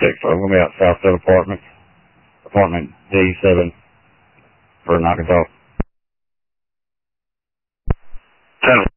I'm going to be out Southfield Apartments, apartment D7 for knock and talk. 10